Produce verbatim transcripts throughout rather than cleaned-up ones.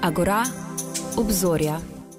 Agora, obzorja.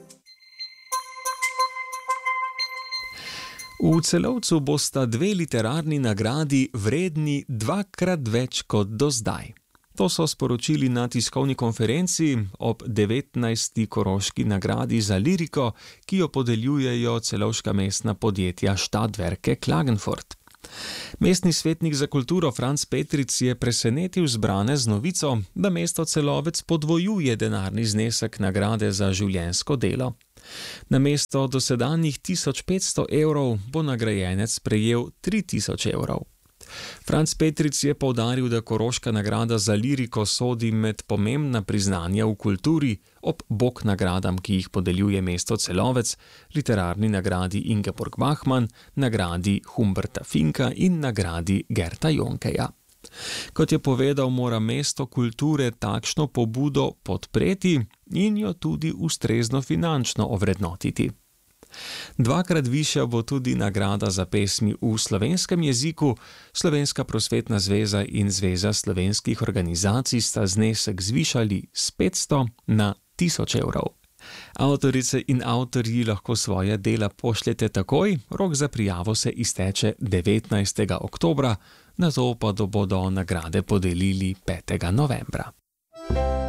V Celovcu bosta dve literarni nagradi vredni dvakrat več kot do zdaj. To so sporočili na tiskovni konferenci ob devetnajsti Koroški nagradi za liriko, ki jo podeljujejo celovška mestna podjetja Stadtwerke Klagenfurt. Mestni svetnik za kulturo Franc Petric je presenetil zbrane z novico, da mesto Celovec podvojuje denarni znesek nagrade za življenjsko delo. Namesto dosedanjih tisoč petsto evrov bo nagrajenec prejel tri tisoč evrov. Franc Petric je poudaril, da Koroška nagrada za liriko sodi med pomembna priznanja v kulturi ob bok nagradam, ki jih podeljuje mesto Celovec, literarni nagradi Ingeborg Bachmann, nagradi Humberta Finka in nagradi Gerta Jonkeja. Kot je povedal, mora mesto kulture takšno pobudo podpreti in jo tudi ustrezno finančno ovrednotiti. Dvakrat višja bo tudi nagrada za pesmi v slovenskem jeziku. Slovenska prosvetna zveza in Zveza slovenskih organizacij sta znesek zvišali s petsto na tisoč evrov. Avtorice in avtorji lahko svoje dela pošljete takoj, rok za prijavo se izteče devetnajstega oktobra, nato pa bodo nagrade podelili petega novembra.